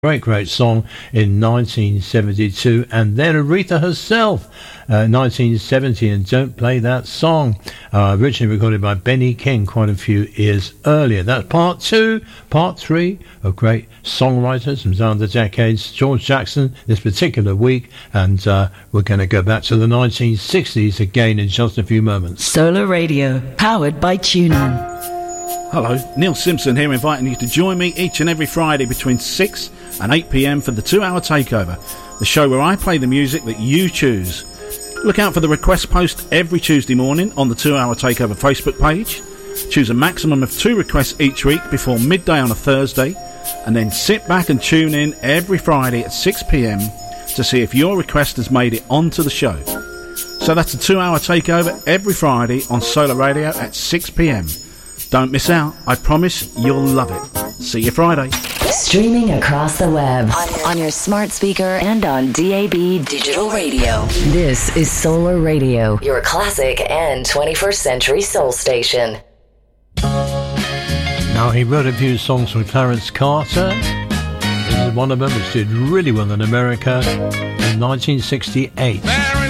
Great song in 1972, and then Aretha herself, 1970, and Don't Play That Song, originally recorded by Benny King quite a few years earlier. That's part three of great songwriters from down the decades. George Jackson this particular week, and we're going to go back to the 1960s again in just a few moments. Solar Radio, powered by TuneIn. Hello, Neil Simpson here, inviting you to join me each and every Friday between 6 and 8 p.m. for the 2-Hour Takeover, the show where I play the music that you choose. Look out for the request post every Tuesday morning on the 2-Hour Takeover Facebook page. Choose a maximum of 2 requests each week before midday on a Thursday, and then sit back and tune in every Friday at 6 p.m. to see if your request has made it onto the show. So that's a 2-Hour Takeover every Friday on Solar Radio at 6 p.m. Don't miss out. I promise you'll love it. See you Friday. Streaming across the web, on your smart speaker and on DAB digital radio. This is Solar Radio, your classic and 21st century soul station. Now, he wrote a few songs for Clarence Carter. This is one of them which did really well in America in 1968.